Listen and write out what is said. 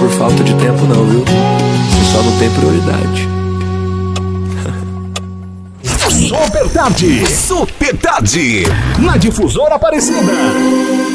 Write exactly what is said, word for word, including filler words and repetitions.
por falta de tempo não, viu? Você só não tem prioridade. Super Tarde, Super Tarde, na Difusora Aparecida.